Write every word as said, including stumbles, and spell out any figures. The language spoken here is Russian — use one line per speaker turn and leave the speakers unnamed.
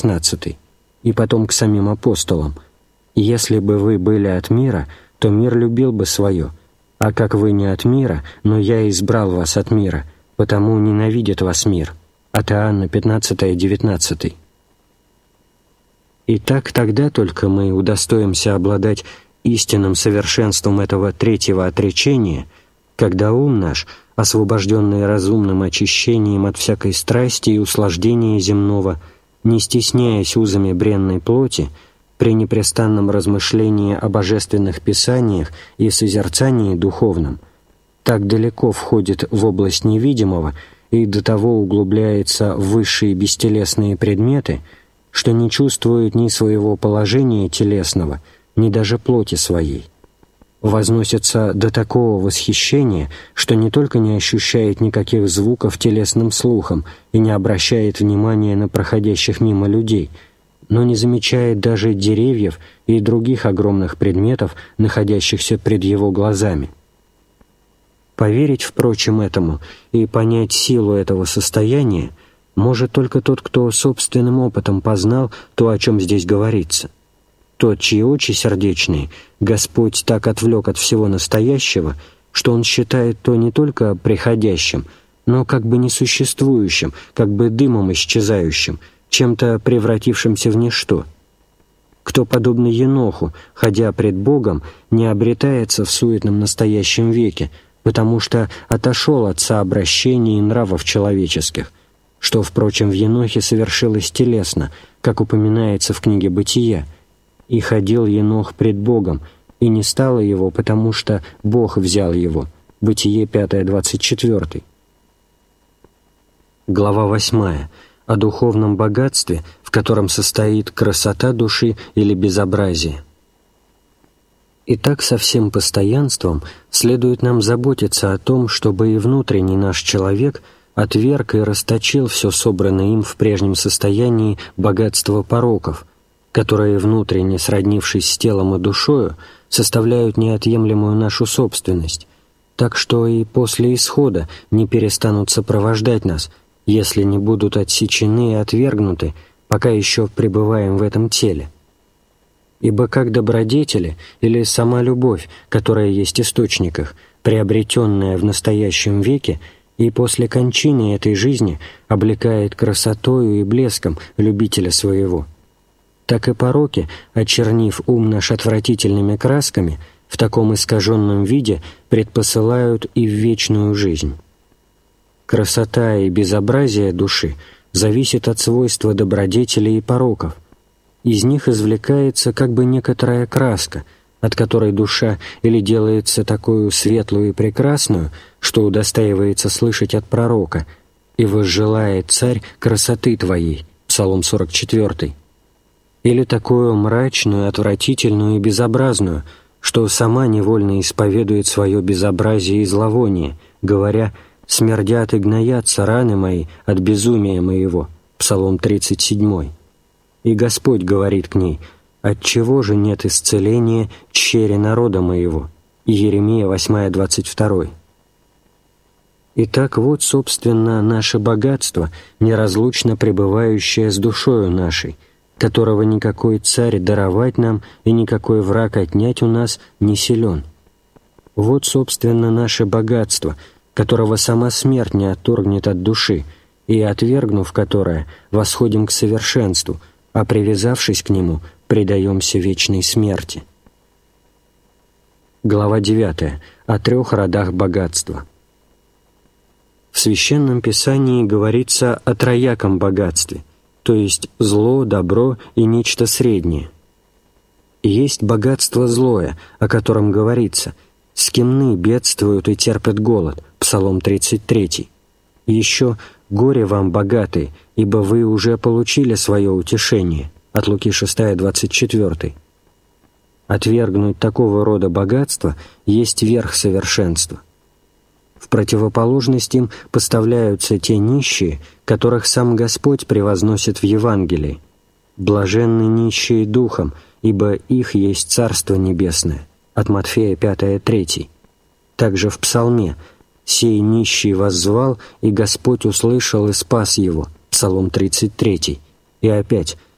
шестнадцатый, и потом к самим апостолам: «Если бы вы были от мира, то мир любил бы свое, а как вы не от мира, но я избрал вас от мира, потому ненавидит вас мир». От Иоанна пятнадцатый, девятнадцатый. Итак, тогда только мы удостоимся обладать истинным совершенством этого третьего отречения, когда ум наш, освобожденный разумным очищением от всякой страсти и услаждения земного, не стесняясь узами бренной плоти, при непрестанном размышлении о божественных писаниях и созерцании духовном, так далеко входит в область невидимого и до того углубляется в высшие бестелесные предметы, что не чувствует ни своего положения телесного, ни даже плоти своей. Возносится до такого восхищения, что не только не ощущает никаких звуков телесным слухом и не обращает внимания на проходящих мимо людей, но не замечает даже деревьев и других огромных предметов, находящихся пред его глазами. Поверить, впрочем, этому и понять силу этого состояния может только тот, кто собственным опытом познал то, о чем здесь говорится. Тот, чьи очи сердечные Господь так отвлек от всего настоящего, что он считает то не только приходящим, но как бы несуществующим, как бы дымом исчезающим, чем-то превратившимся в ничто. Кто, подобно Еноху, ходя пред Богом, не обретается в суетном настоящем веке, потому что отошел от сообращений и нравов человеческих, что, впрочем, в Енохе совершилось телесно, как упоминается в книге «Бытия», «И ходил Енох пред Богом, и не стало его, потому что Бог взял его». Бытие пятое, двадцать четвёртый. Глава восьмая. О духовном богатстве, в котором состоит красота души или безобразие. Итак, со всем постоянством следует нам заботиться о том, чтобы и внутренний наш человек отверг и расточил все собранное им в прежнем состоянии богатство пороков, которые, внутренне сроднившись с телом и душою, составляют неотъемлемую нашу собственность, так что и после исхода не перестанут сопровождать нас, если не будут отсечены и отвергнуты, пока еще пребываем в этом теле. Ибо как добродетели или сама любовь, которая есть источник их, приобретенная в настоящем веке и после кончины этой жизни облекает красотою и блеском любителя своего, так и пороки, очернив ум наш отвратительными красками, в таком искаженном виде предпосылают и в вечную жизнь. Красота и безобразие души зависит от свойства добродетелей и пороков. Из них извлекается как бы некоторая краска, от которой душа или делается такую светлую и прекрасную, что удостаивается слышать от пророка, и возжелает царь красоты твоей, Псалом сорок четвёртый, или такую мрачную, отвратительную и безобразную, что сама невольно исповедует свое безобразие и зловоние, говоря: «Смердят и гноятся раны мои от безумия моего», Псалом тридцать седьмой. И Господь говорит к ней: «Отчего же нет исцеления чере народа моего?» Иеремия восьмая, двадцать второй. Итак, вот, собственно, наше богатство, неразлучно пребывающее с душою нашей, которого никакой царь даровать нам и никакой враг отнять у нас не силен. Вот, собственно, наше богатство, которого сама смерть не отторгнет от души, и, отвергнув которое, восходим к совершенству, а привязавшись к нему, предаемся вечной смерти. Глава девятая. О трех родах богатства. В Священном Писании говорится о трояком богатстве, то есть зло, добро и нечто среднее. Есть богатство злое, о котором говорится: «Скимны бедствуют и терпят голод», Псалом тридцать третий. Еще «Горе вам, богатые, ибо вы уже получили свое утешение», от Луки шестая, двадцать четвёртый. Отвергнуть такого рода богатства есть верх совершенства. В противоположность им поставляются те нищие, которых сам Господь превозносит в Евангелии: «Блаженны нищие духом, ибо их есть Царство Небесное», от Матфея пятая, третий. Также в Псалме: «Сей нищий воззвал, и Господь услышал и спас его», Псалом тридцать третий. И опять: